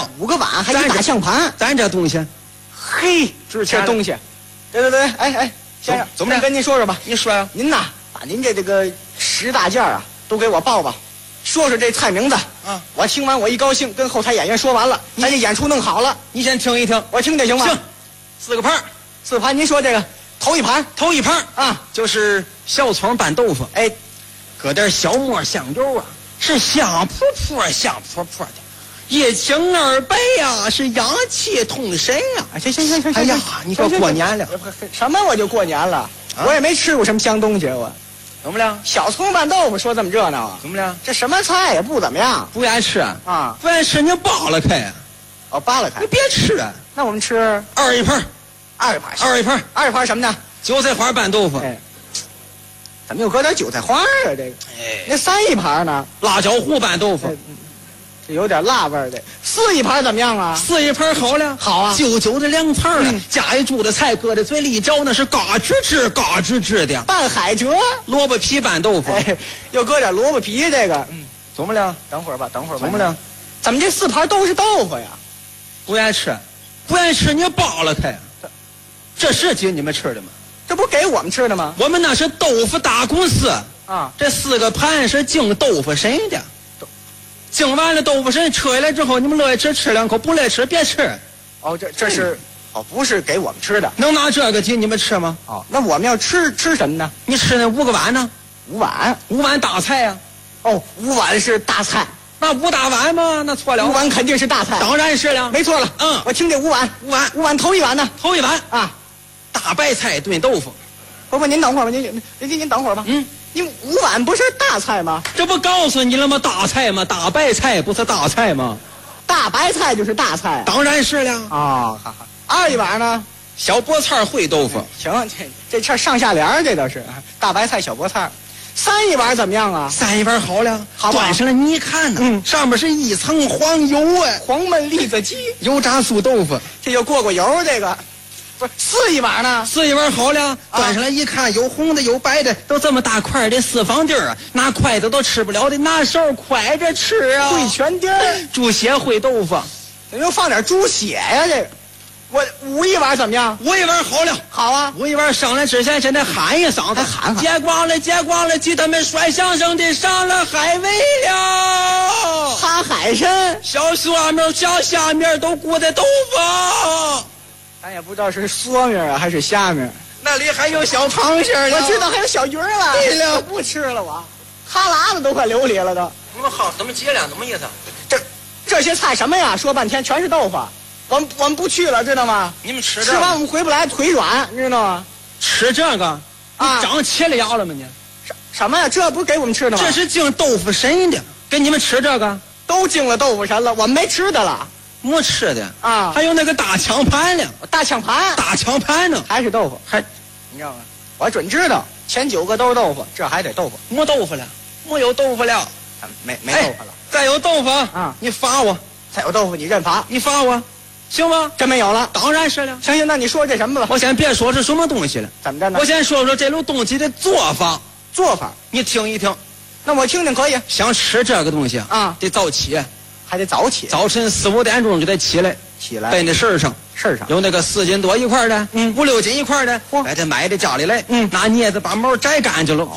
了 5个碗，还一大象盘。 咱这东西， 嘿， 值这东西，对，哎，先生， 怎么着？ 跟您说说吧。 你说呀？ 您呐，把您这个10大件啊，都给我报报，说说这菜名字。我听完我一高兴，跟后台演员说完了，咱这演出弄好了。 你先听一听， 我听听行吗？ 行，4个盘 ，4个盘。您说这个头一盘啊，就是小葱拌豆腐， 哎， 搁点小末香油啊，是香扑扑的。一清2白呀，是阳气通神呀。 行。 哎呀，你可过年了， 什么我就过年了？我也没吃过什么香东西，我怎么了？ 小葱拌豆腐说这么热闹啊？ 怎么了？ 这什么菜也不怎么样， 不愿意吃啊？ 不愿意吃你扒拉开呀。 哦，扒拉开， 你别吃啊。 那我们吃 2一盘 ，2一盘什么呢？ 韭菜花拌豆腐。 哎，怎么又搁点韭菜花啊？这个， 哎， 那3一盘呢？ 辣椒糊拌豆腐。 这有点辣味儿的。4一盘怎么样啊 ？4一盘好了， 好啊， 9的凉菜了，加一猪的菜，搁在嘴里一嚼，那是嘎吱吱的。 拌海蜇， 萝卜皮拌豆腐， 哎，又搁点萝卜皮，这个， 怎么了？ 等会儿吧。 怎么了？ 怎么这4盘都是豆腐呀？ 不愿意吃，你扒拉开。这是给你们吃的吗？ 这不给我们吃的吗？ 我们那是豆腐大公司啊， 这4个盘是敬豆腐神的。敬完了豆腐神，吃下来之后，你们乐意吃2口，不乐意吃别吃。 哦，这是不是给我们吃的？ 能拿这个给你们吃吗？ 哦，那我们要吃什么呢？ 你吃那5个碗呢 ？5碗 ，5碗大菜呀。 哦，5碗是大菜， 那5大碗吗？那错了，5 碗肯定是大菜， 当然是了， 没错了。我听这5碗，5碗头一碗呢？ 头一碗啊， 大白菜炖豆腐。 不，您等会儿吧，您等会儿吧。你5碗不是大菜吗？ 这不告诉你了吗？大菜吗？大白菜不是大菜吗？ 大白菜就是大菜， 当然是了。 好。2一碗呢？ 小菠菜烩豆腐。 行，这上下联这都是大白菜小菠菜。3一碗怎么样啊 ？3一碗好了， 好吧。 端上来你看呢，上面是一层黄油啊， 黄焖栗子鸡， 油炸素豆腐， 这就过油这个。不是4一碗呢 ？4一碗好了，端上来一看，有红的有白的，都这么大块的4方丁啊，拿筷子都吃不了的，拿手蒯着吃啊。 烩全丁， 猪血烩豆腐， 怎么又放点猪血呀？这个，我5一碗怎么样 ？5一碗好了， 好啊。 5一碗上来之前，现在喊一嗓子， 喊接光了，记他们摔相声的上了海味了， 哈海参， 小虾面都裹在豆腐。 咱也不知道是梭面啊还是虾面， 那里还有小螃蟹呢。 我知道还有小鱼儿了。 对了， 不吃了我，哈喇子都快流里了都。 你们好，怎么急了？怎么意思？ 这些菜什么呀？说半天全是豆腐，我们不去了，知道吗？ 你们吃完我们回不来，腿软，你知道吗？ 吃这个啊？长切了牙了吗你？ 什么呀？这不是给我们吃的吗？ 这是敬豆腐神的，给你们吃这个都敬了豆腐神了，我们没吃的了。 没吃的啊， 还有那个大枪盘呢， 大枪盘呢，还是豆腐，你知道吗？我准知道前9个都是豆腐，这还得豆腐， 没豆腐了，没有豆腐了， 没豆腐了， 再有豆腐啊，你罚我， 再有豆腐你认罚， 你罚我，行吗？ 真没有了， 当然是了。 行，那你说这什么吧？ 我先别说是什么东西了， 怎么着呢？ 我先说说这种东西的做法，你听一听。 那我听听可以。 想吃这个东西啊， 得早起。 还得早起， 早晨4、5点钟就得起来，备那事儿上有那个4斤多一块的，5、6斤一块的，把它买到家里来，拿镊子把毛摘干净了。